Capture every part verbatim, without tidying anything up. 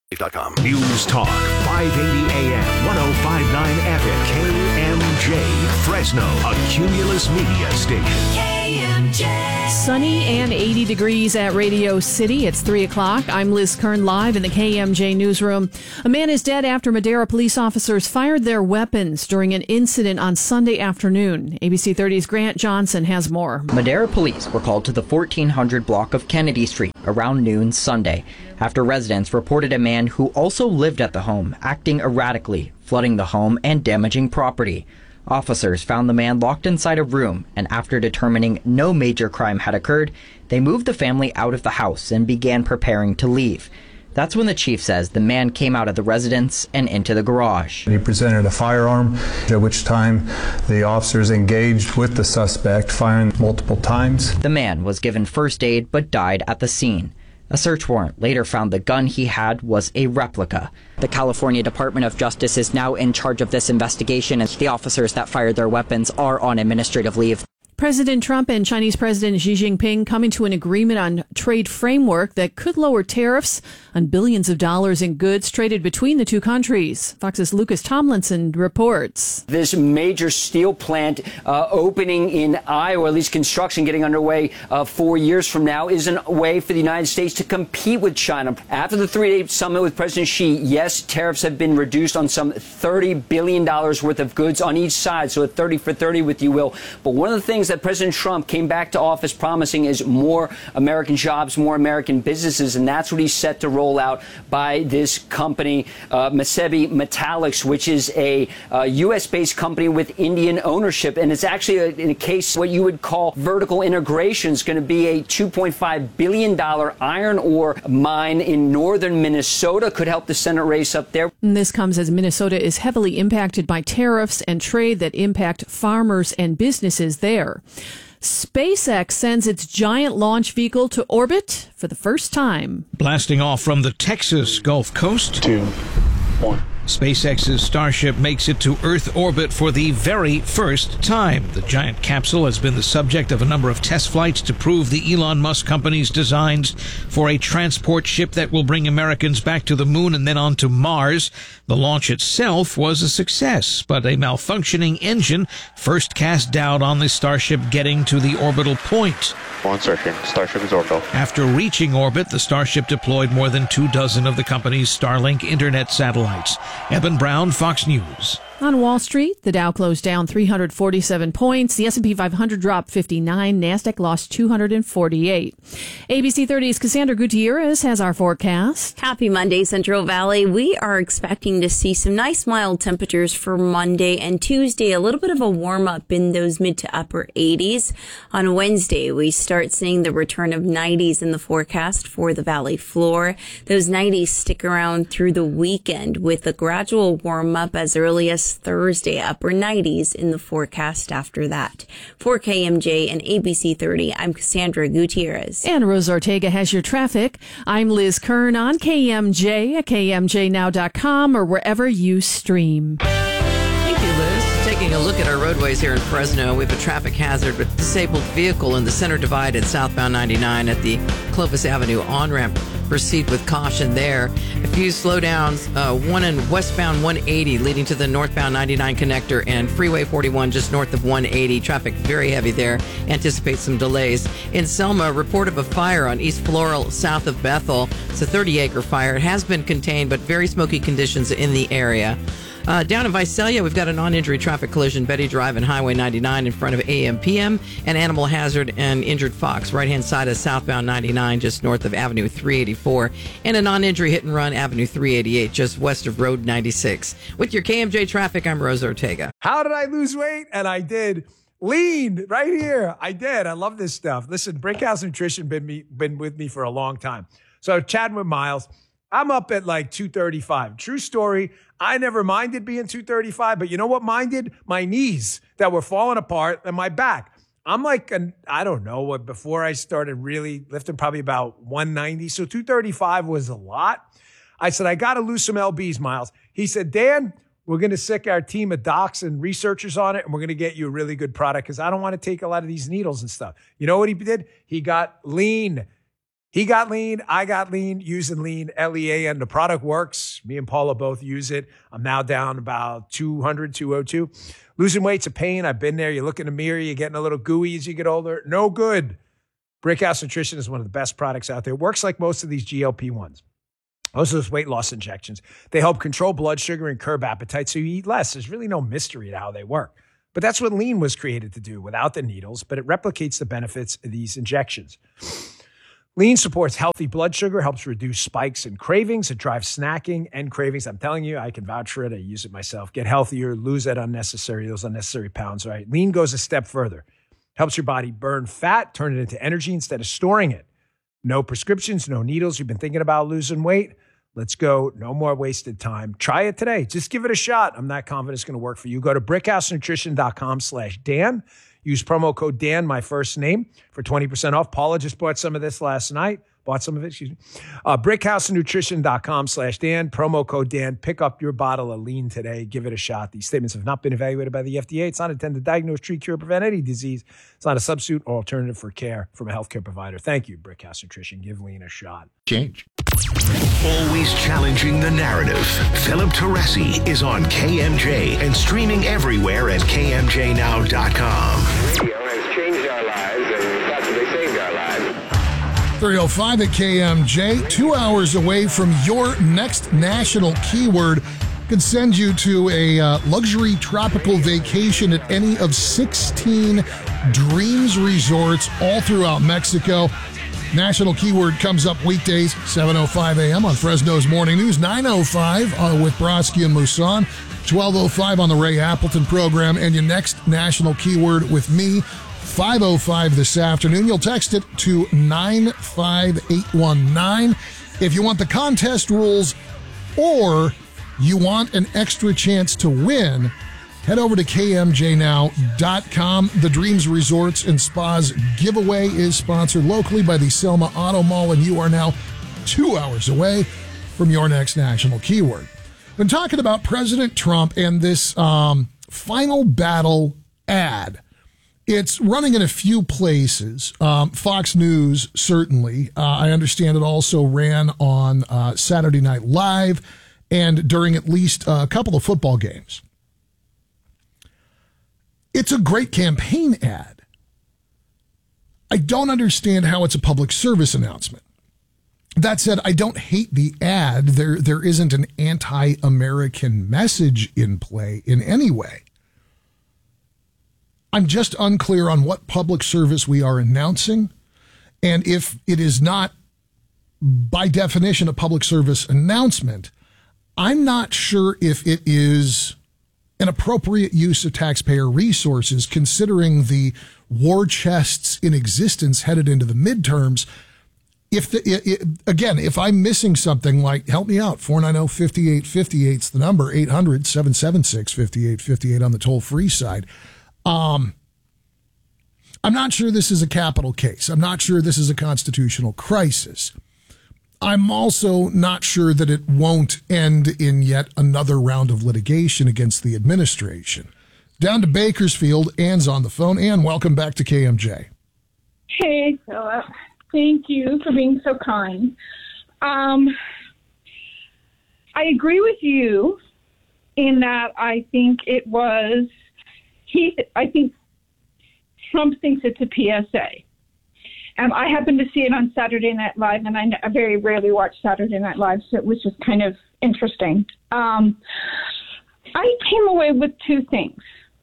dot com. News Talk, five eighty A M, ten fifty-nine F M, K M J, Fresno, a Cumulus Media station. K M J. Sunny and eighty degrees at Radio City. It's three o'clock. I'm Liz Kern, live in the K M J newsroom. A man is dead after Madera police officers fired their weapons during an incident on Sunday afternoon. A B C thirty's Grant Johnson has more. Madera police were called to the fourteen hundred block of Kennedy Street around noon Sunday after residents reported a man who also lived at the home acting erratically, flooding the home and damaging property. Officers found the man locked inside a room, and after determining no major crime had occurred, they moved the family out of the house and began preparing to leave. That's when the chief says the man came out of the residence and into the garage. He presented a firearm, at which time the officers engaged with the suspect, firing multiple times. The man was given first aid but died at the scene. A search warrant later found the gun he had was a replica. The California Department of Justice is now in charge of this investigation, and the officers that fired their weapons are on administrative leave. President Trump and Chinese President Xi Jinping coming to an agreement on trade framework that could lower tariffs on billions of dollars in goods traded between the two countries. Fox's Lucas Tomlinson reports. This major steel plant uh, opening in Iowa, at least construction getting underway uh, four years from now, is a way for the United States to compete with China. After the three-day summit with President Xi, yes, tariffs have been reduced on some thirty billion dollars worth of goods on each side, so a thirty for thirty, with you will. But one of the things that President Trump came back to office promising is more American jobs, more American businesses, and that's what he's set to roll out by this company, uh, Mesabi Metallics, which is a uh, U S-based company with Indian ownership. And it's actually, a, in a case, what you would call vertical integration. It's going to be a two point five billion dollars iron ore mine in northern Minnesota. Could help the Senate race up there. And this comes as Minnesota is heavily impacted by tariffs and trade that impact farmers and businesses there. SpaceX sends its giant launch vehicle to orbit for the first time. Blasting off from the Texas Gulf Coast. Two, one. SpaceX's Starship makes it to Earth orbit for the very first time. The giant capsule has been the subject of a number of test flights to prove the Elon Musk company's designs for a transport ship that will bring Americans back to the moon and then on to Mars. The launch itself was a success, but a malfunctioning engine first cast doubt on the Starship getting to the orbital point. One searching. Starship is orbital. After reaching orbit, the Starship deployed more than two dozen of the company's Starlink internet satellites. Eben Brown, Fox News. On Wall Street, the Dow closed down three hundred forty-seven points. The S and P five hundred dropped fifty-nine. NASDAQ lost two hundred forty-eight. A B C thirty's Cassandra Gutierrez has our forecast. Happy Monday, Central Valley. We are expecting to see some nice mild temperatures for Monday and Tuesday. A little bit of a warm up in those mid to upper eighties. On Wednesday, we start seeing the return of nineties in the forecast for the valley floor. Those nineties stick around through the weekend with a gradual warm up as early as Thursday, upper nineties in the forecast after that. For K M J and A B C thirty, I'm Cassandra Gutierrez. And Rose Ortega has your traffic. I'm Liz Kern on K M J at K M J now dot com or wherever you stream. Thank you, Liz. Taking a look at our roadways here in Fresno, we have a traffic hazard with a disabled vehicle in the center divide at southbound ninety-nine at the Clovis Avenue on-ramp. Proceed with caution there. A few slowdowns, uh, one in westbound one eighty leading to the northbound ninety-nine connector and Freeway forty-one just north of one eighty. Traffic very heavy there. Anticipate some delays. In Selma, report of a fire on East Floral south of Bethel. It's a thirty acre fire. It has been contained, but very smoky conditions in the area. Uh, down in Visalia, we've got a non-injury traffic collision, Betty Drive and Highway ninety-nine in front of A M P M, an animal hazard and injured fox, right-hand side of southbound ninety-nine, just north of Avenue three eighty-four, and a non-injury hit-and-run Avenue three eighty-eight, just west of Road ninety-six. With your K M J traffic, I'm Rose Ortega. How did I lose weight? And I did. Lean right here. I did. I love this stuff. Listen, Brickhouse Nutrition been me been with me for a long time. So chatting with Miles, I'm up at like two thirty-five. True story. I never minded being two thirty-five, but you know what minded? My knees that were falling apart and my back. I'm like, an, I don't know, what before I started really lifting, probably about one ninety. So two thirty-five was a lot. I said, I got to lose some L Bs, Miles. He said, Dan, we're going to sick our team of docs and researchers on it, and we're going to get you a really good product because I don't want to take a lot of these needles and stuff. You know what he did? He got lean. He got lean. I got lean using lean, L E A N. The product works. Me and Paula both use it. I'm now down about two hundred, two oh two. Losing weight's a pain. I've been there. You look in the mirror, you're getting a little gooey as you get older. No good. Brickhouse Nutrition is one of the best products out there. It works like most of these G L P ones. Most of those weight loss injections. They help control blood sugar and curb appetite so you eat less. There's really no mystery to how they work. But that's what lean was created to do without the needles, but it replicates the benefits of these injections. Lean supports healthy blood sugar, helps reduce spikes and cravings. It drives snacking and cravings. I'm telling you, I can vouch for it. I use it myself. Get healthier, lose that unnecessary, those unnecessary pounds, right? Lean goes a step further. Helps your body burn fat, turn it into energy instead of storing it. No prescriptions, no needles. You've been thinking about losing weight? Let's go. No more wasted time. Try it today. Just give it a shot. I'm not confident it's going to work for you. Go to brickhousenutrition.com slash Dan. Use promo code Dan, my first name, for twenty percent off. Paula just bought some of this last night. Bought some of it, excuse me. Uh, brickhousenutrition.com slash Dan. Promo code Dan. Pick up your bottle of lean today. Give it a shot. These statements have not been evaluated by the F D A. It's not intended to diagnose, treat, cure, prevent any disease. It's not a substitute or alternative for care from a healthcare provider. Thank you, Brickhouse Nutrition. Give lean a shot. Change. Always challenging the narrative. Philip Teresi is on K M J and streaming everywhere at K M J now dot com. Radio has changed our lives and possibly saved our lives. three oh five at K M J, two hours away from your next national keyword. Could send you to a uh, luxury tropical vacation at any of sixteen Dreams resorts all throughout Mexico. National keyword comes up weekdays, seven oh five a.m. on Fresno's Morning News, nine oh five uh, with Brodsky and Musan, twelve oh five on the Ray Appleton program, and your next national keyword with me, five oh five this afternoon. You'll text it to nine five eight one nine. If you want the contest rules or you want an extra chance to win, head over to K M J now dot com. The Dreams Resorts and Spas giveaway is sponsored locally by the Selma Auto Mall, and you are now two hours away from your next national keyword. Been talking about President Trump and this um, final battle ad. It's running in a few places. Um, Fox News, certainly. Uh, I understand it also ran on uh, Saturday Night Live and during at least a couple of football games. It's a great campaign ad. I don't understand how it's a public service announcement. That said, I don't hate the ad. There, there isn't an anti-American message in play in any way. I'm just unclear on what public service we are announcing, and if it is not, by definition, a public service announcement, I'm not sure if it is an appropriate use of taxpayer resources, considering the war chests in existence headed into the midterms. If the, it, it, again, if I'm missing something, like, help me out, four nine zero, five eight five eight is the number, eight hundred, seven seven six, five eight five eight on the toll-free side. Um, I'm not sure this is a capital case. I'm not sure this is a constitutional crisis. I'm also not sure that it won't end in yet another round of litigation against the administration. Down to Bakersfield, Anne's on the phone. Anne, welcome back to K M J. Hey, Philip. Thank you for being so kind. Um, I agree with you in that I think it was, he. I think Trump thinks it's a P S A. Um, I happened to see it on Saturday Night Live, and I, I very rarely watch Saturday Night Live, so it was just kind of interesting. Um, I came away with two things.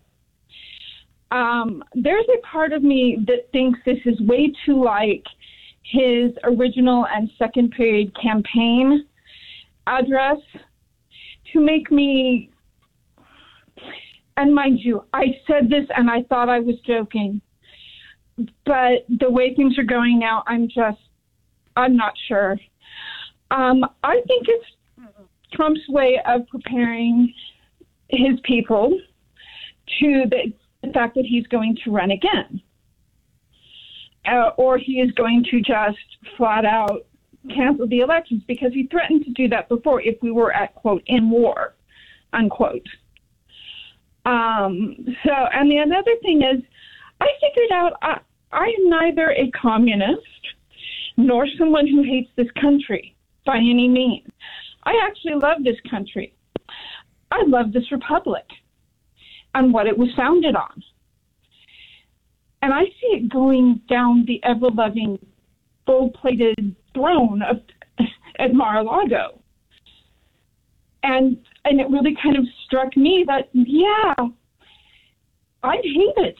Um, there's a part of me that thinks this is way too like his original and second period campaign address to make me, and mind you, I said this and I thought I was joking, but the way things are going now, I'm just, I'm not sure. Um, I think it's Trump's way of preparing his people to the, the fact that he's going to run again. Uh, or he is going to just flat out cancel the elections, because he threatened to do that before if we were at, quote, in war, unquote. Um, so, and the other thing is, I figured out I, I am neither a communist nor someone who hates this country by any means. I actually love this country. I love this republic and what it was founded on. And I see it going down the ever-loving, gold-plated throne of at Mar-a-Lago. And and it really kind of struck me that, yeah, I'd hate it.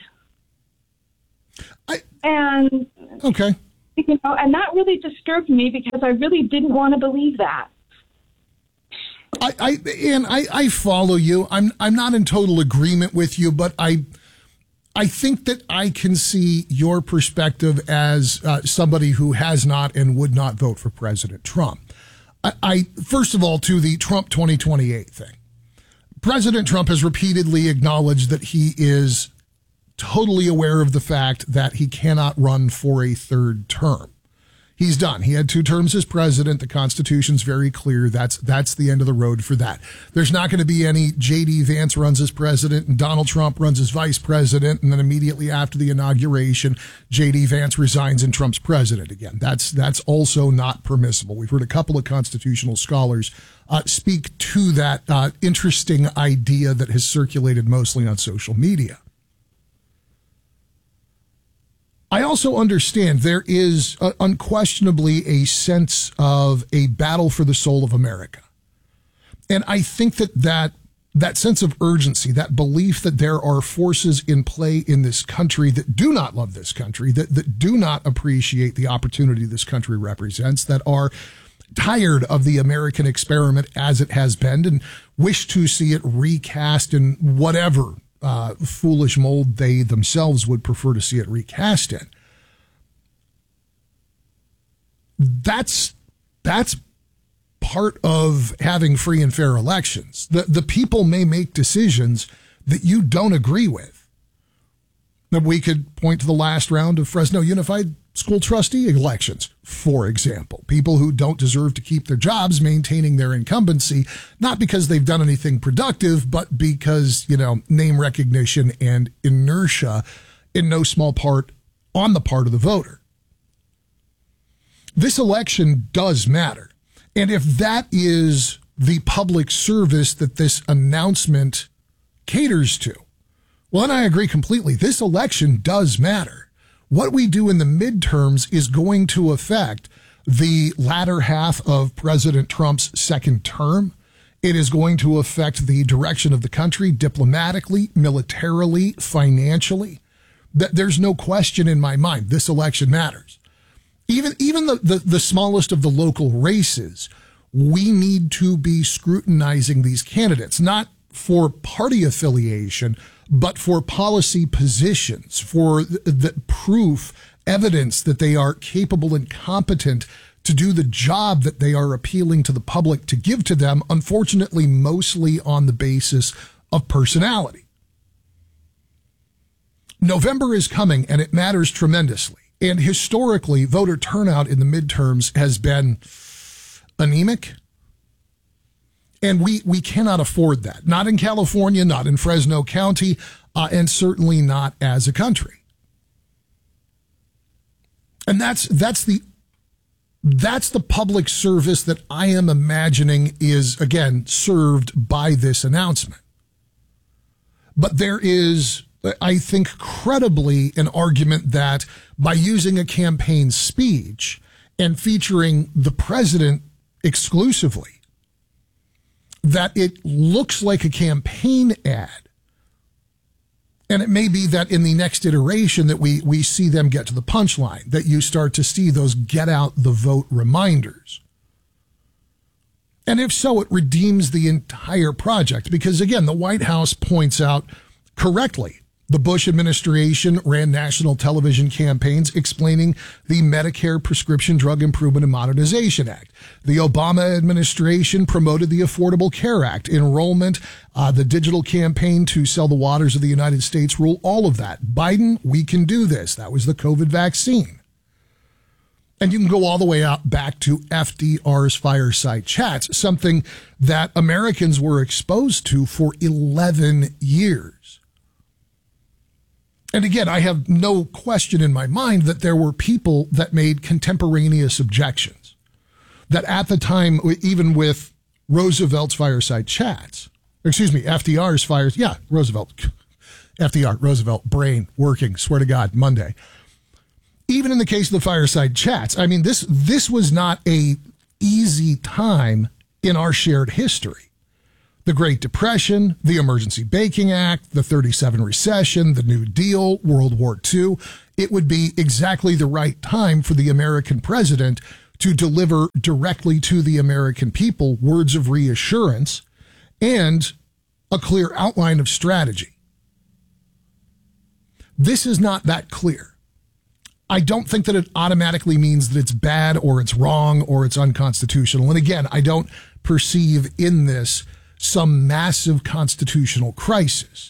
I, and okay. You know, and that really disturbed me because I really didn't want to believe that. I, I and I, I follow you. I'm I'm not in total agreement with you, but I I think that I can see your perspective as uh, somebody who has not and would not vote for President Trump. I, I first of all, to the Trump twenty twenty-eight thing, President Trump has repeatedly acknowledged that he is totally aware of the fact that he cannot run for a third term. He's done. He had two terms as president. The Constitution's very clear. That's that's the end of the road for that. There's not going to be any J D Vance runs as president and Donald Trump runs as vice president, and then immediately after the inauguration, J D Vance resigns and Trump's president again. That's that's also not permissible. We've heard a couple of constitutional scholars uh, speak to that uh, interesting idea that has circulated mostly on social media. I also understand there is uh, unquestionably a sense of a battle for the soul of America. And I think that, that that sense of urgency, that belief that there are forces in play in this country that do not love this country, that, that do not appreciate the opportunity this country represents, that are tired of the American experiment as it has been and wish to see it recast in whatever Uh, foolish mold they themselves would prefer to see it recast in. That's that's part of having free and fair elections. The the people may make decisions that you don't agree with. Now, we could point to the last round of Fresno Unified School Trustee elections, for example. People who don't deserve to keep their jobs maintaining their incumbency, not because they've done anything productive, but because, you know, name recognition and inertia in no small part on the part of the voter. This election does matter. And if that is the public service that this announcement caters to, well, then I agree completely. This election does matter. What we do in the midterms is going to affect the latter half of President Trump's second term. It is going to affect the direction of the country diplomatically, militarily, financially. There's no question in my mind. This election matters. Even, even the, the, the smallest of the local races, we need to be scrutinizing these candidates, not for party affiliation, but for policy positions, for the, the proof, evidence that they are capable and competent to do the job that they are appealing to the public to give to them, unfortunately, mostly on the basis of personality. November is coming, and it matters tremendously. And historically, voter turnout in the midterms has been anemic. And we, we cannot afford that. Not in California, not in Fresno County, uh, and certainly not as a country. And that's that's the that's the public service that I am imagining is, again, served by this announcement. But there is, I think, credibly an argument that by using a campaign speech and featuring the president exclusively, that it looks like a campaign ad. And it may be that in the next iteration that we, we see them get to the punchline, that you start to see those get out the vote reminders. And if so, it redeems the entire project. Because again, the White House points out correctly, the Bush administration ran national television campaigns explaining the Medicare Prescription Drug Improvement and Modernization Act. The Obama administration promoted the Affordable Care Act, enrollment, uh, the digital campaign to sell the waters of the United States rule, all of that. Biden, we can do this. That was the COVID vaccine. And you can go all the way out back to F D R's fireside chats, something that Americans were exposed to for eleven years. And again, I have no question in my mind that there were people that made contemporaneous objections. That at the time, even with Roosevelt's fireside chats, excuse me, F D R's fires, yeah, Roosevelt, F D R, Roosevelt, brain working, swear to God, Monday. Even in the case of the fireside chats, I mean, this this was not a easy time in our shared history. The Great Depression, the Emergency Banking Act, the thirty-seven recession, the New Deal, World War Two. It would be exactly the right time for the American president to deliver directly to the American people words of reassurance and a clear outline of strategy. This is not that clear. I don't think that it automatically means that it's bad or it's wrong or it's unconstitutional. And again, I don't perceive in this some massive constitutional crisis.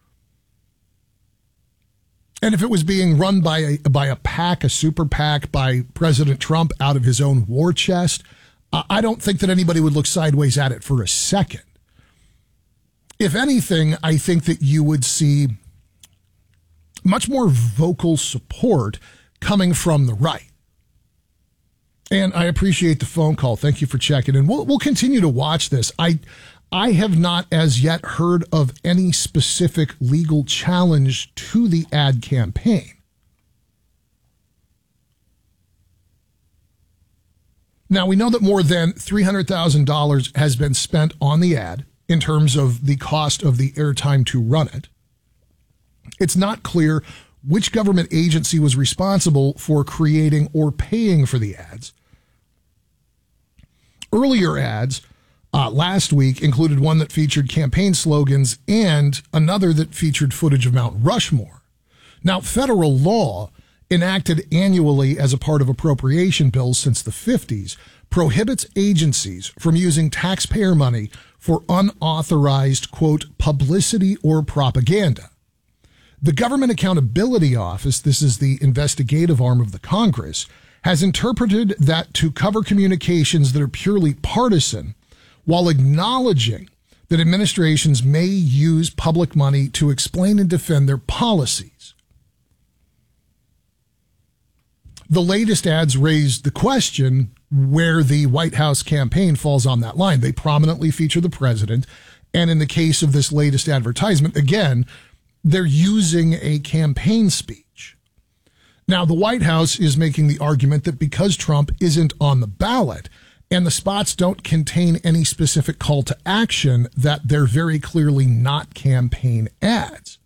And if it was being run by a, by a PAC, a super PAC, by President Trump out of his own war chest, I don't think that anybody would look sideways at it for a second. If anything, I think that you would see much more vocal support coming from the right. And I appreciate the phone call. Thank you for checking in. We'll, we'll continue to watch this. I, I have not as yet heard of any specific legal challenge to the ad campaign. Now, we know that more than three hundred thousand dollars has been spent on the ad in terms of the cost of the airtime to run it. It's not clear which government agency was responsible for creating or paying for the ads. Earlier ads uh, last week included one that featured campaign slogans and another that featured footage of Mount Rushmore. Now, federal law, enacted annually as a part of appropriation bills since the fifties, prohibits agencies from using taxpayer money for unauthorized, quote, publicity or propaganda. The Government Accountability Office, this is the investigative arm of the Congress, has interpreted that to cover communications that are purely partisan, while acknowledging that administrations may use public money to explain and defend their policies. The latest ads raised the question where the White House campaign falls on that line. They prominently feature the president, and in the case of this latest advertisement, again, they're using a campaign speech. Now, the White House is making the argument that because Trump isn't on the ballot and the spots don't contain any specific call to action, that they're very clearly not campaign ads.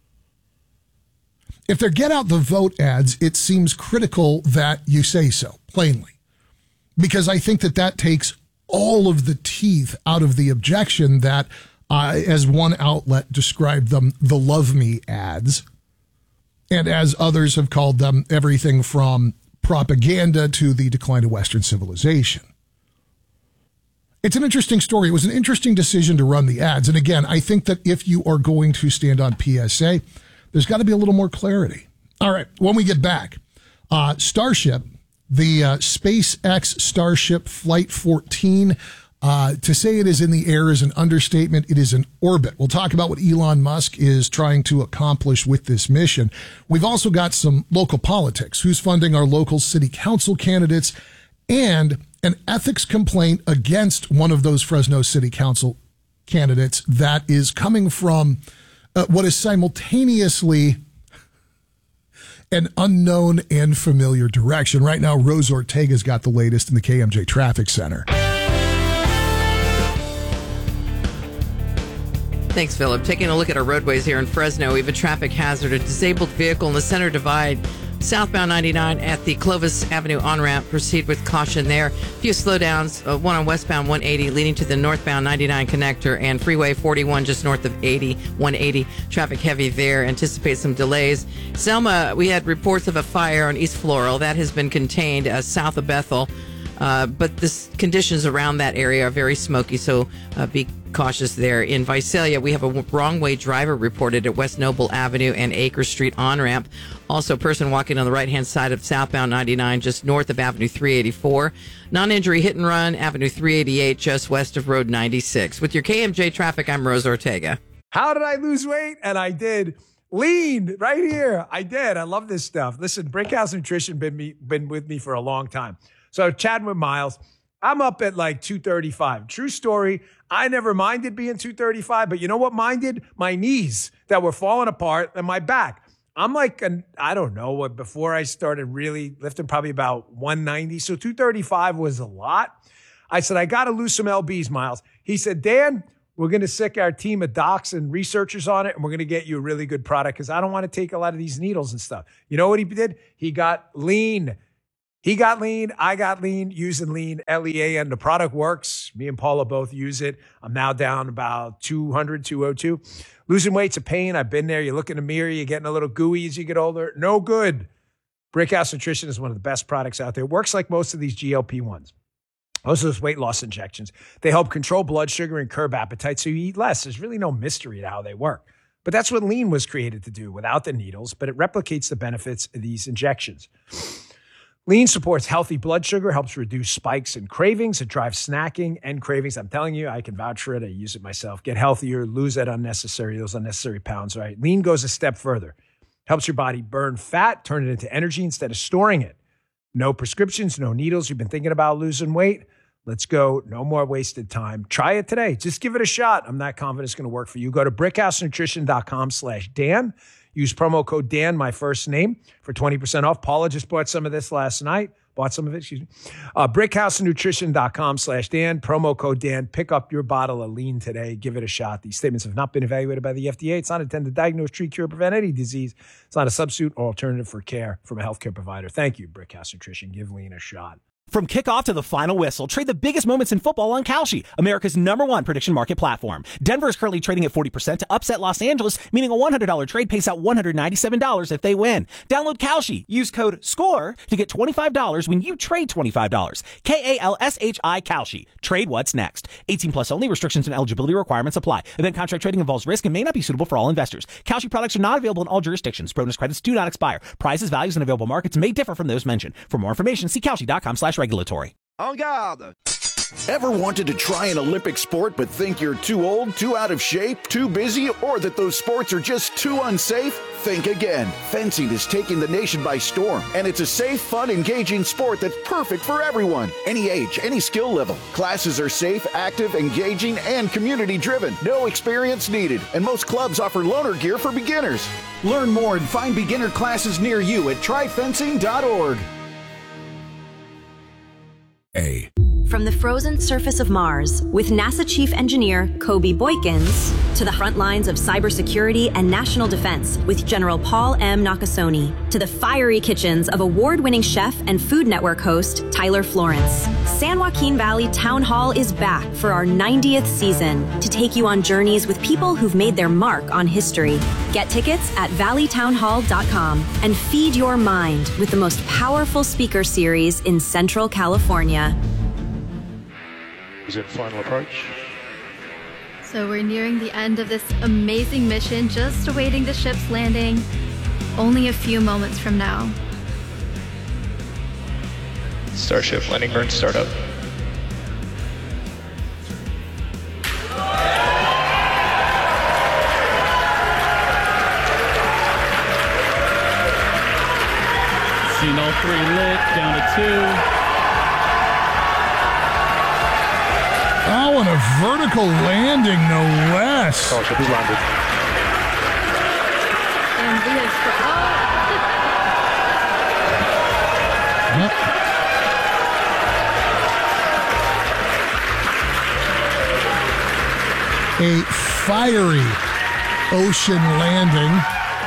If they're get out the vote ads, it seems critical that you say so, plainly, because I think that that takes all of the teeth out of the objection that, uh, as one outlet described them, the love me ads, and as others have called them, everything from propaganda to the decline of Western civilization. It's an interesting story. It was an interesting decision to run the ads. And again, I think that if you are going to stand on P S A, there's got to be a little more clarity. All right, when we get back, uh, Starship, the uh, SpaceX Starship Flight fourteen, uh, to say it is in the air is an understatement. It is in orbit. We'll talk about what Elon Musk is trying to accomplish with this mission. We've also got some local politics, who's funding our local city council candidates, and an ethics complaint against one of those Fresno city council candidates that is coming from Uh, what is simultaneously an unknown and familiar direction. Right now, Rose Ortega's got the latest in the K M J Traffic Center. Thanks, Philip. Taking a look at our roadways here in Fresno, we have a traffic hazard, a disabled vehicle in the center divide, southbound ninety-nine at the Clovis Avenue on-ramp. Proceed with caution there. A few slowdowns, uh, one on westbound one eighty leading to the northbound ninety-nine connector, and Freeway forty-one just north of eighty, one eighty. Traffic heavy there. Anticipate some delays. Selma, we had reports of a fire on East Floral. That has been contained uh, south of Bethel. Uh, but the conditions around that area are very smoky, so uh, be cautious there. In Visalia, we have a wrong way driver reported at West Noble Avenue and Acre Street on-ramp. Also, a person walking on the right-hand side of southbound ninety-nine just north of Avenue three eighty-four. Non-injury hit and run, Avenue three eighty-eight just west of Road ninety-six. With your K M J traffic, I'm Rose Ortega. How did I lose weight? And I did. Lean right here. I did. I love this stuff. Listen, Brickhouse Nutrition been me been with me for a long time. So chatting with Miles, I'm up at like two thirty-five. True story. I never minded being two thirty-five, but you know what minded? My knees that were falling apart and my back. I'm like, an, I don't know what, before I started really lifting, probably about one ninety. So two thirty-five was a lot. I said, I got to lose some L Bs, Miles. He said, Dan, we're going to sick our team of docs and researchers on it, and we're going to get you a really good product because I don't want to take a lot of these needles and stuff. You know what he did? He got lean. He got lean. I got lean using lean, L E A N. The product works. Me and Paula both use it. I'm now down about two hundred, two oh two. Losing weight's a pain. I've been there. You look in the mirror, you're getting a little gooey as you get older. No good. Brickhouse Nutrition is one of the best products out there. It works like most of these G L P ones. Most of those weight loss injections. They help control blood sugar and curb appetite so you eat less. There's really no mystery to how they work. But that's what lean was created to do without the needles, but it replicates the benefits of these injections. Lean supports healthy blood sugar, helps reduce spikes and cravings. It drives snacking and cravings. I'm telling you, I can vouch for it. I use it myself. Get healthier, lose that unnecessary, those unnecessary pounds, right? Lean goes a step further. Helps your body burn fat, turn it into energy instead of storing it. No prescriptions, no needles. You've been thinking about losing weight? Let's go. No more wasted time. Try it today. Just give it a shot. I'm not confident it's going to work for you. Go to brickhousenutrition.com slash Dan. Use promo code Dan, my first name, for twenty percent off. Paula just bought some of this last night. Bought some of it, excuse me. Uh, brickhousenutrition.com slash Dan. Promo code Dan. Pick up your bottle of lean today. Give it a shot. These statements have not been evaluated by the F D A. It's not intended to diagnose, treat, cure, prevent any disease. It's not a substitute or alternative for care from a healthcare provider. Thank you, Brickhouse Nutrition. Give lean a shot. From kickoff to the final whistle, trade the biggest moments in football on Kalshi, America's number one prediction market platform. Denver is currently trading at forty percent to upset Los Angeles, meaning a one hundred dollars trade pays out one hundred ninety-seven dollars if they win. Download Kalshi. Use code SCORE to get twenty-five dollars when you trade twenty-five dollars. K A L S H I Kalshi. Trade what's next. eighteen plus only. Restrictions and eligibility requirements apply. Event contract trading involves risk and may not be suitable for all investors. Kalshi products are not available in all jurisdictions. Bonus credits do not expire. Prices, values, and available markets may differ from those mentioned. For more information, see Kalshi.com slash regulatory. En garde! Ever wanted to try an Olympic sport but think you're too old, too out of shape, too busy, or that those sports are just too unsafe? Think again. Fencing is taking the nation by storm, and it's a safe, fun, engaging sport that's perfect for everyone. Any age, any skill level. Classes are safe, active, engaging, and community-driven. No experience needed, and most clubs offer loaner gear for beginners. Learn more and find beginner classes near you at try fencing dot org. A. From the frozen surface of Mars, with NASA Chief Engineer Kobe Boykins, to the front lines of cybersecurity and national defense with General Paul M. Nakasone, to the fiery kitchens of award-winning chef and Food Network host Tyler Florence, San Joaquin Valley Town Hall is back for our ninetieth season to take you on journeys with people who've made their mark on history. Get tickets at valley town hall dot com and feed your mind with the most powerful speaker series in Central California. Is in final approach. So we're nearing the end of this amazing mission, just awaiting the ship's landing. Only a few moments from now. Starship landing burn startup. Seen all three lit, down to two. Oh, and a vertical landing, no less. Starship is landed. And we have... Oh. A fiery ocean landing.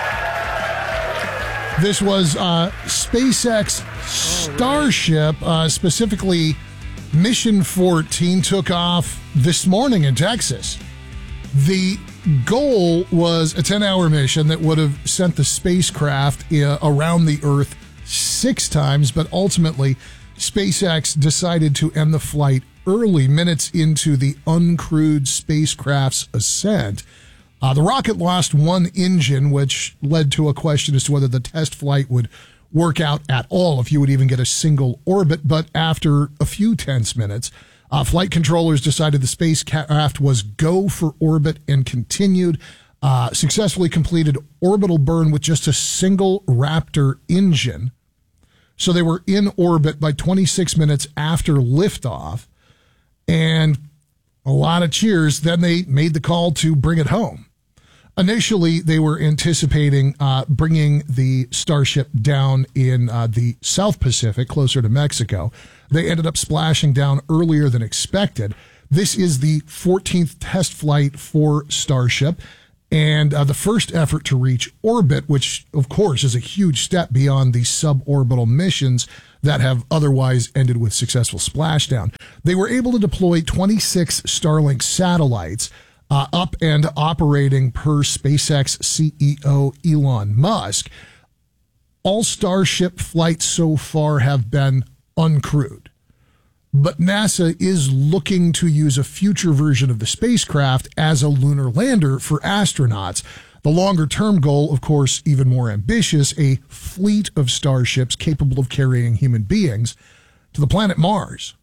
This was uh, SpaceX Starship, uh, specifically Mission fourteen, took off this morning in Texas. The goal was a ten-hour mission that would have sent the spacecraft uh, around the Earth six times, but ultimately SpaceX decided to end the flight early, minutes into the uncrewed spacecraft's ascent. Uh, the rocket lost one engine, which led to a question as to whether the test flight would work out at all, if you would even get a single orbit. But after a few tense minutes, uh, flight controllers decided the spacecraft was go for orbit and continued. uh, successfully completed orbital burn with just a single Raptor engine. So they were in orbit by twenty-six minutes after liftoff, and a lot of cheers. Then they made the call to bring it home. Initially, they were anticipating uh, bringing the Starship down in uh, the South Pacific, closer to Mexico. They ended up splashing down earlier than expected. This is the fourteenth test flight for Starship, and uh, the first effort to reach orbit, which, of course, is a huge step beyond the suborbital missions that have otherwise ended with successful splashdown. They were able to deploy twenty-six Starlink satellites, uh, up and operating per SpaceX C E O Elon Musk. All Starship flights so far have been uncrewed, but NASA is looking to use a future version of the spacecraft as a lunar lander for astronauts. The longer-term goal, of course, even more ambitious, a fleet of Starships capable of carrying human beings to the planet Mars.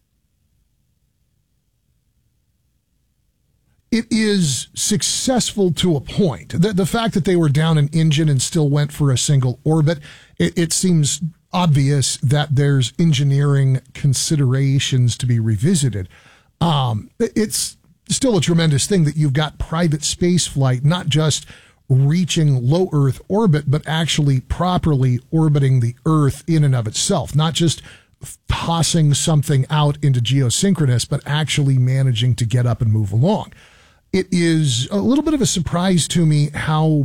It is successful to a point. The, the fact that they were down an engine and still went for a single orbit, it, it seems obvious that there's engineering considerations to be revisited. Um, it's still a tremendous thing that you've got private space flight, not just reaching low Earth orbit, but actually properly orbiting the Earth in and of itself, not just tossing something out into geosynchronous, but actually managing to get up and move along. It is a little bit of a surprise to me how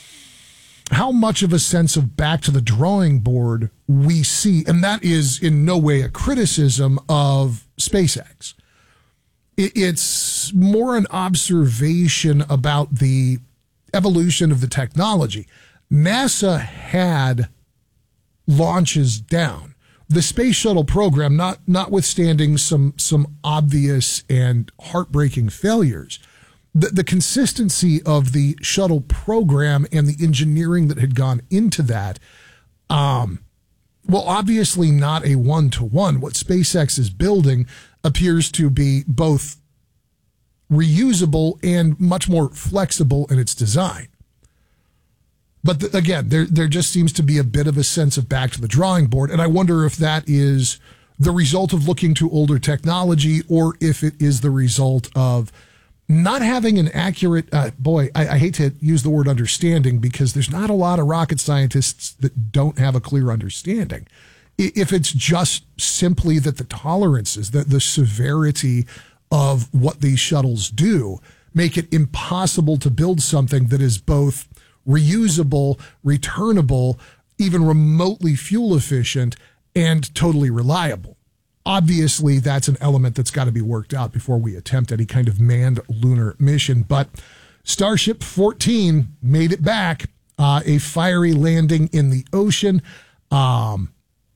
how much of a sense of back to the drawing board we see, and that is in no way a criticism of SpaceX. It's more an observation about the evolution of the technology. NASA had launches down. The space shuttle program, not notwithstanding some some obvious and heartbreaking failures, the, the consistency of the shuttle program and the engineering that had gone into that, um, well, obviously not a one-to-one. What SpaceX is building appears to be both reusable and much more flexible in its design. But the, again, there there just seems to be a bit of a sense of back to the drawing board, and I wonder if that is the result of looking to older technology or if it is the result of not having an accurate, uh, boy, I, I hate to use the word understanding because there's not a lot of rocket scientists that don't have a clear understanding. If it's just simply that the tolerances, the, the severity of what these shuttles do make it impossible to build something that is both reusable, returnable, even remotely fuel efficient, and totally reliable. Obviously, that's an element that's got to be worked out before we attempt any kind of manned lunar mission. But Starship fourteen made it back, uh, a fiery landing in the ocean. Um,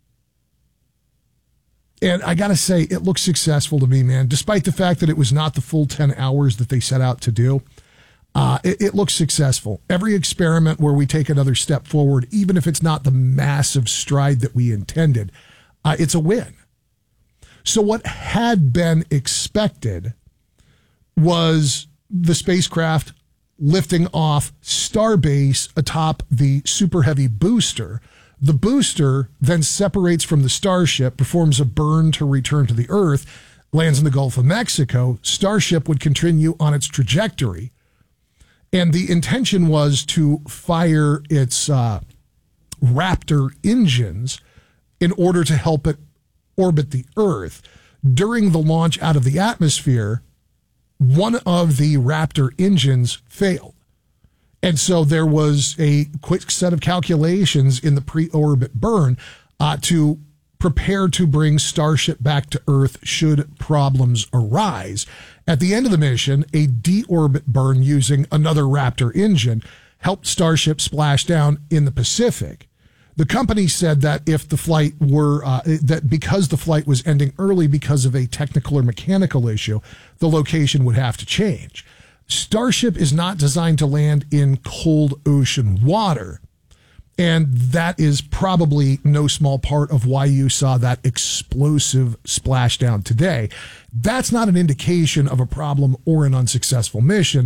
and I got to say, it looks successful to me, man, despite the fact that it was not the full ten hours that they set out to do. Uh, it, it looks successful. Every experiment where we take another step forward, even if it's not the massive stride that we intended, uh, it's a win. So what had been expected was the spacecraft lifting off Starbase atop the Super Heavy booster. The booster then separates from the Starship, performs a burn to return to the Earth, lands in the Gulf of Mexico. Starship would continue on its trajectory. And the intention was to fire its uh, Raptor engines in order to help it orbit the Earth. During the launch out of the atmosphere, one of the Raptor engines failed. And so there was a quick set of calculations in the pre-orbit burn uh, to prepare to bring Starship back to Earth should problems arise. At the end of the mission, a deorbit burn using another Raptor engine helped Starship splash down in the Pacific. The company said that if the flight were, uh, that because the flight was ending early because of a technical or mechanical issue, the location would have to change. Starship is not designed to land in cold ocean water. And that is probably no small part of why you saw that explosive splashdown today. That's not an indication of a problem or an unsuccessful mission.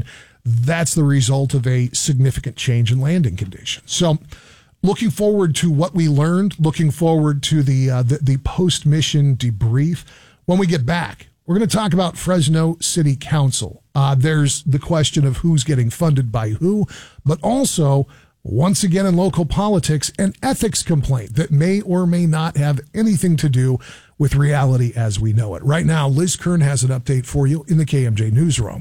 that's the result of a significant change in landing conditions. So looking forward to what we learned, looking forward to the, uh, the, the post-mission debrief. When we get back, we're going to talk about Fresno City Council. Uh, there's the question of who's getting funded by who, but also, once again in local politics, an ethics complaint that may or may not have anything to do with reality as we know it. Right now, Liz Kern has an update for you in the K M J Newsroom.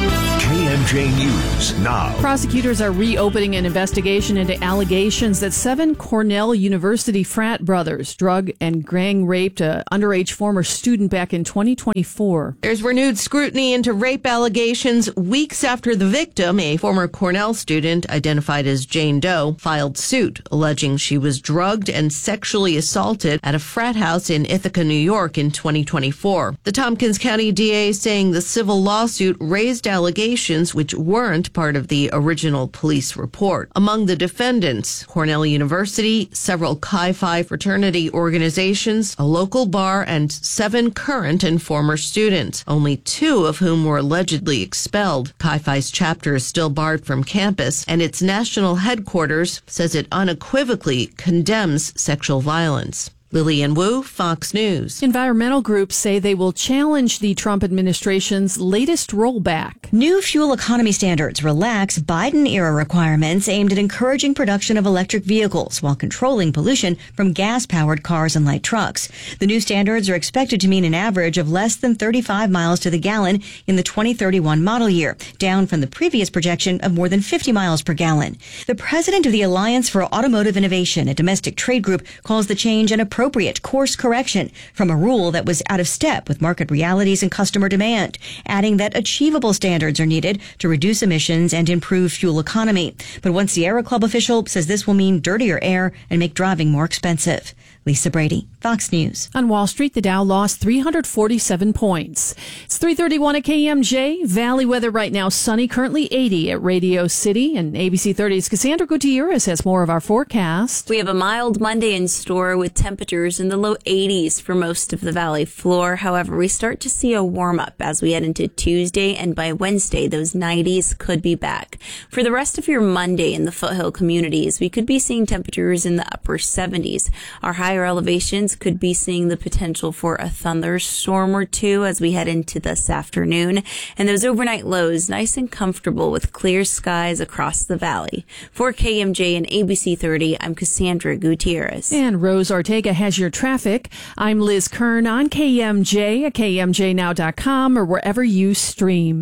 K M J News now. Prosecutors are reopening an investigation into allegations that seven Cornell University frat brothers drug and gang raped an underage former student back in twenty twenty-four. There's renewed scrutiny into rape allegations weeks after the victim, a former Cornell student identified as Jane Doe, filed suit alleging she was drugged and sexually assaulted at a frat house in Ithaca, New York in twenty twenty-four. The Tompkins County D A saying the civil lawsuit raised allegations which weren't part of the original police report. Among the defendants, Cornell University, several Chi Phi fraternity organizations, a local bar, and seven current and former students, only two of whom were allegedly expelled. Chi Phi's chapter is still barred from campus, and its national headquarters says it unequivocally condemns sexual violence. Lillian Wu, Fox News. Environmental groups say they will challenge the Trump administration's latest rollback. New fuel economy standards relax Biden-era requirements aimed at encouraging production of electric vehicles while controlling pollution from gas-powered cars and light trucks. The new standards are expected to mean an average of less than thirty-five miles to the gallon in the twenty thirty-one model year, down from the previous projection of more than fifty miles per gallon. The president of the Alliance for Automotive Innovation, a domestic trade group, calls the change an appropriate course correction from a rule that was out of step with market realities and customer demand, adding that achievable standards are needed to reduce emissions and improve fuel economy. But one Sierra Club official says this will mean dirtier air and make driving more expensive. Lisa Brady, Fox News. On Wall Street, the Dow lost three hundred forty-seven points. It's three thirty-one at K M J. Valley weather right now, sunny, currently eighty at Radio City. And A B C thirty's Cassandra Gutierrez has more of our forecast. We have a mild Monday in store with temperatures in the low eighties for most of the valley floor. However, we start to see a warm up as we head into Tuesday, and by Wednesday, those nineties could be back. For the rest of your Monday in the foothill communities, we could be seeing temperatures in the upper seventies. Our higher elevations could be seeing the potential for a thunderstorm or two as we head into this afternoon. And those overnight lows nice and comfortable with clear skies across the valley. For K M J and A B C thirty, I'm Cassandra Gutierrez. And Rose Ortega has your traffic. I'm Liz Kern on K M J at K M J now dot com or wherever you stream.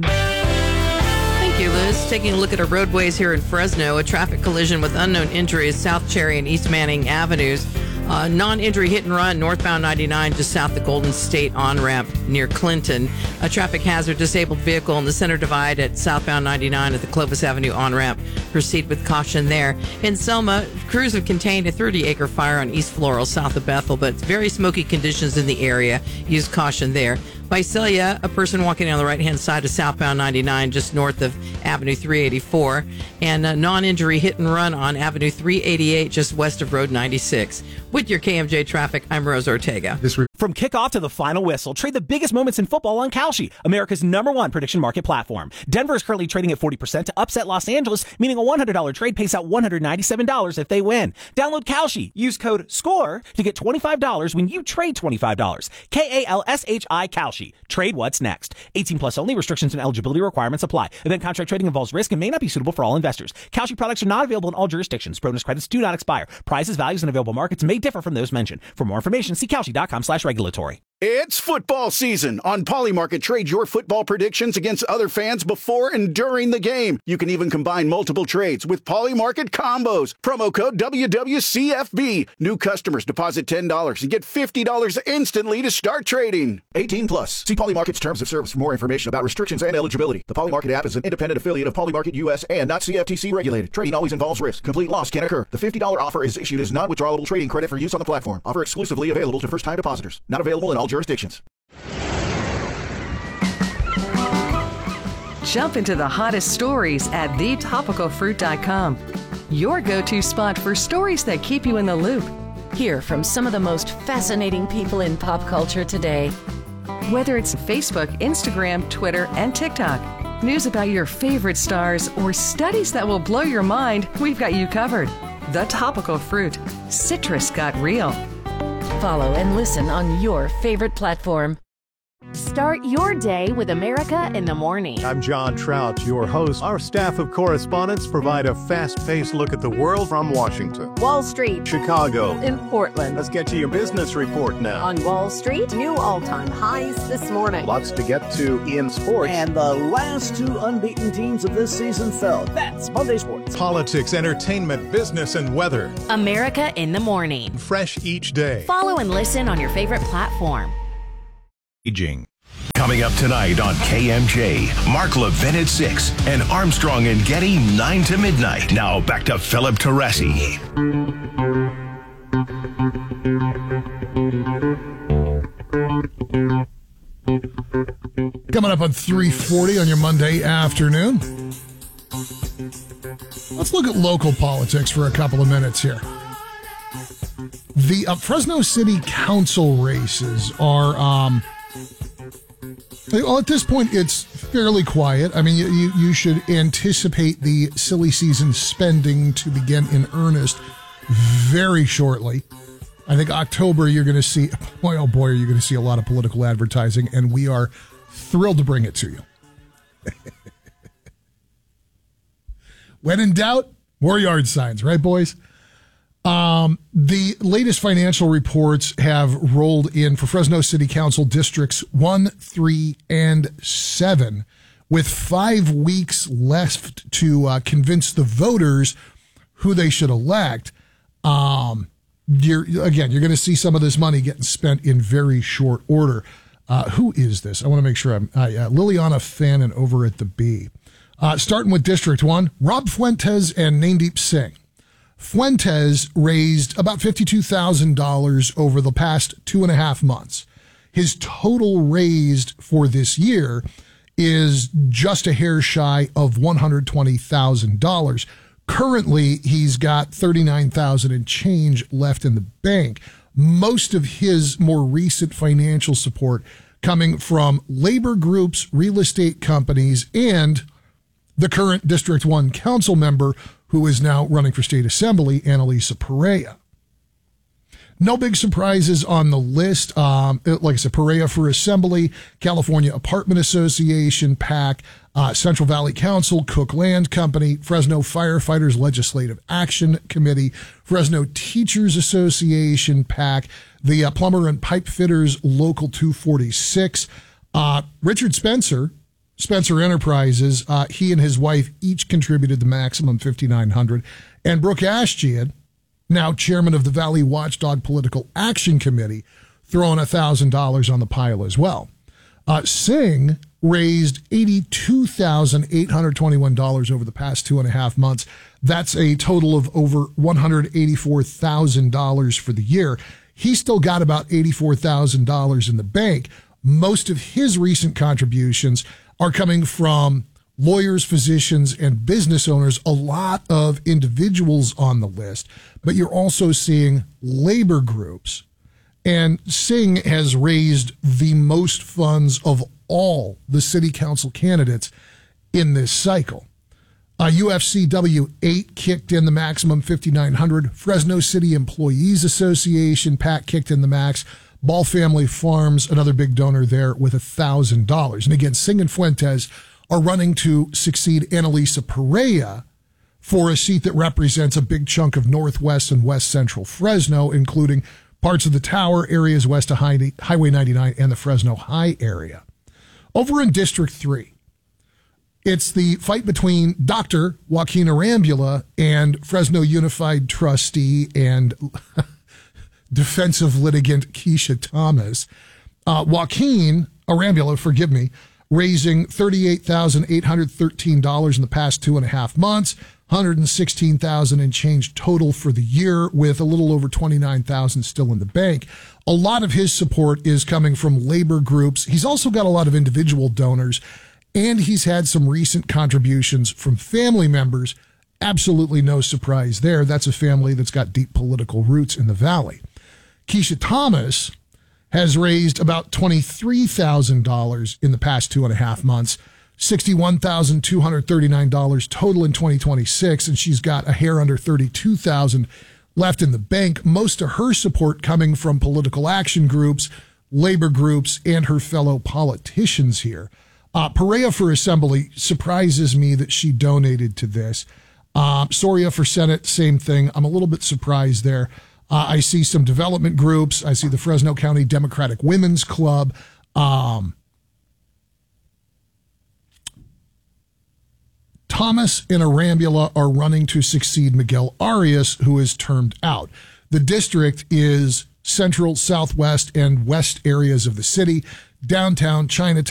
Thank you, Liz. Taking a look at our roadways here in Fresno, a traffic collision with unknown injuries, South Cherry and East Manning Avenues. Uh, non-injury hit and run northbound ninety-nine just south of Golden State on-ramp near Clinton. A traffic hazard disabled vehicle in the center divide at southbound ninety-nine at the Clovis Avenue on-ramp. Proceed with caution there. In Selma, crews have contained a thirty-acre fire on East Floral south of Bethel, but very smoky conditions in the area. Use caution there. Visalia, a person walking on the right-hand side of southbound ninety-nine just north of Avenue three eighty-four, and a non-injury hit and run on Avenue three eighty-eight just west of Road ninety-six. With your K M J traffic, I'm Rose Ortega. From kickoff to the final whistle, trade the biggest moments in football on Kalshi, America's number one prediction market platform. Denver is currently trading at forty percent to upset Los Angeles, meaning a one hundred dollars trade pays out one hundred ninety-seven dollars if they win. Download Kalshi. Use code SCORE to get twenty-five dollars when you trade twenty-five dollars. K A L S H I Kalshi. Trade what's next. eighteen plus only. Restrictions and eligibility requirements apply. Event contract trading involves risk and may not be suitable for all investors. Kalshi products are not available in all jurisdictions. Bonus credits do not expire. Prices, values, and available markets may differ from those mentioned. For more information, see Kalshi dot com slash regulatory. It's football season. On Polymarket, trade your football predictions against other fans before and during the game. You can even combine multiple trades with Polymarket combos. Promo code W W C F B. New customers deposit ten dollars and get fifty dollars instantly to start trading. eighteen plus. See Polymarket's terms of service for more information about restrictions and eligibility. The Polymarket app is an independent affiliate of Polymarket U S and not C F T C regulated. Trading always involves risk. Complete loss can occur. The fifty dollars offer is issued as non-withdrawable trading credit for use on the platform. Offer exclusively available to first-time depositors. Not available in all jurisdictions. Jump into the hottest stories at the topical fruit dot com. Your go-to spot for stories that keep you in the loop. Hear from some of the most fascinating people in pop culture today. Whether it's Facebook, Instagram, Twitter, and TikTok, News about your favorite stars, or studies that will blow your mind, we've got you covered. The Topical Fruit. Citrus got real. Follow and listen on your favorite platform. Start your day with America in the Morning. I'm John Trout, your host. Our staff of correspondents provide a fast-paced look at the world from Washington, Wall Street, Chicago, in Portland. Let's get to your business report now. On Wall Street, new all-time highs this morning. Lots to get to in sports. And the last two unbeaten teams of this season fell. That's Monday Sports. Politics, entertainment, business, and weather. America in the Morning. Fresh each day. Follow and listen on your favorite platform. Coming up tonight on K M J, Mark Levin at six and Armstrong and Getty nine to midnight. Now back to Philip Teresi. Coming up on three forty on your Monday afternoon. Let's look at local politics for a couple of minutes here. The uh, Fresno City Council races are... Um, Well, at this point, it's fairly quiet. I mean, you, you, you should anticipate the silly season spending to begin in earnest very shortly. I think October, you're going to see, boy, oh boy, are you going to see a lot of political advertising, and we are thrilled to bring it to you. When in doubt, more yard signs, right, boys? Um, the latest financial reports have rolled in for Fresno City Council districts one, three, and seven, with five weeks left to uh, convince the voters who they should elect. Um, you're, again, you're going to see some of this money getting spent in very short order. Uh, who is this? I want to make sure I'm uh, yeah, Liliana Fannin over at the B. Uh, starting with District one, Rob Fuentes and Naindeep Singh. Fuentes raised about fifty-two thousand dollars over the past two and a half months. His total raised for this year is just a hair shy of one hundred twenty thousand dollars. Currently, he's got thirty-nine thousand dollars and change left in the bank. Most of his more recent financial support coming from labor groups, real estate companies, and the current District one council member who is now running for state assembly, Annalisa Perea. No big surprises on the list. Um, like I said, Perea for Assembly, California Apartment Association, PAC, uh, Central Valley Council, Cook Land Company, Fresno Firefighters Legislative Action Committee, Fresno Teachers Association, PAC, the uh, Plumber and Pipe Fitters Local two forty-six, uh, Richard Spencer, Spencer Enterprises, uh, he and his wife each contributed the maximum fifty-nine hundred dollars. And Brooke Ashjian, now chairman of the Valley Watchdog Political Action Committee, throwing one thousand dollars on the pile as well. Uh, Singh raised eighty-two thousand eight hundred twenty-one dollars over the past two and a half months. That's a total of over one hundred eighty-four thousand dollars for the year. He's still got about eighty-four thousand dollars in the bank. Most of his recent contributions are coming from lawyers, physicians, and business owners, a lot of individuals on the list, but you're also seeing labor groups. And Singh has raised the most funds of all the city council candidates in this cycle. Uh, U F C W eight kicked in the maximum fifty-nine hundred dollars. Fresno City Employees Association, PAC, kicked in the max. Ball Family Farms, another big donor there, with one thousand dollars. And again, Singh and Fuentes are running to succeed Annalisa Perea for a seat that represents a big chunk of northwest and west central Fresno, including parts of the Tower, areas west of Highway ninety-nine, and the Fresno High area. Over in District three, it's the fight between Doctor Joaquin Arambula and Fresno Unified trustee and defensive litigant Keisha Thomas. Uh, Joaquin Arambula, forgive me, raising thirty-eight thousand eight hundred thirteen dollars in the past two and a half months, one hundred sixteen thousand dollars and change total for the year, with a little over twenty-nine thousand dollars still in the bank. A lot of his support is coming from labor groups. He's also got a lot of individual donors, and he's had some recent contributions from family members. Absolutely no surprise there. That's a family that's got deep political roots in the Valley. Keisha Thomas has raised about twenty-three thousand dollars in the past two and a half months. sixty-one thousand two hundred thirty-nine dollars total in twenty twenty-six, and she's got a hair under thirty-two thousand dollars left in the bank. Most of her support coming from political action groups, labor groups, and her fellow politicians here. Uh, Perea for Assembly, surprises me that she donated to this. Uh, Soria for Senate, same thing. I'm a little bit surprised there. Uh, I see some development groups. I see the Fresno County Democratic Women's Club. Um, Thomas and Arambula are running to succeed Miguel Arias, who is termed out. The district is central, southwest, and west areas of the city, downtown, Chinatown,